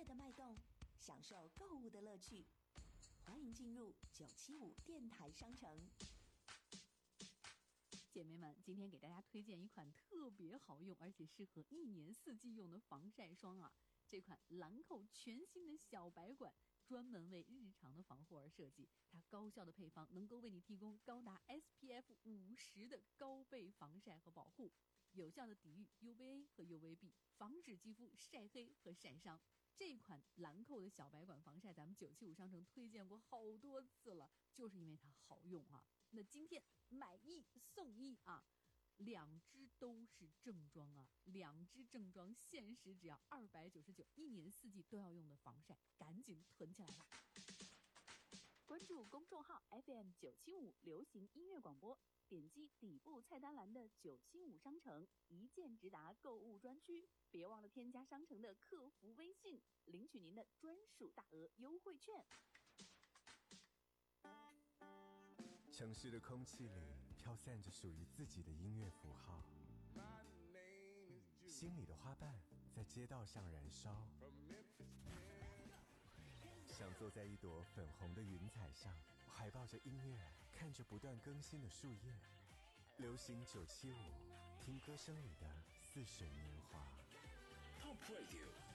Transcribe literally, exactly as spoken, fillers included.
乐的脉动，享受购物的乐趣。欢迎进入九七五电台商城。 姐妹们，今天给大家推荐一款特别好用，而且适合一年四季用的防晒霜啊！这款兰蔻全新的小白管，专门为日常的防护而设计。它高效的配方能够为你提供高达 S P F 五十的高倍防晒和保护，有效的抵御 U V A 和 U V B， 防止肌肤晒黑和晒伤。这款兰蔻的小白管防晒，咱们九七五商城推荐过好多次了，就是因为它好用啊。那今天买一送一啊，两支都是正装啊，两支正装限时只要二百九十九，一年四季都要用的防晒，赶紧囤起来吧！关注公众号 F M 九七五流行音乐广播，点击底部菜单栏的九七五商城，一键直达购物专区。别忘了添加商城的客服微信，领取您的专属大额优惠券。 城市的空气里飘散着属于自己的音乐符号，心里的花瓣在街道上燃烧，想坐在一朵粉红的云彩上，怀抱着音乐，看着不断更新的树叶。流行九七五，听歌声里的似水年华。 Top Radio